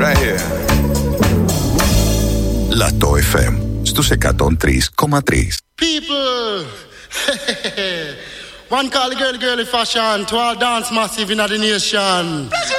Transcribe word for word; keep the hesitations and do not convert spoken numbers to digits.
Right here. Λατό εφ εμ στους εκατόν τρία κόμμα τρία. People, one call the girl girly fashion to all dance massive in the nation.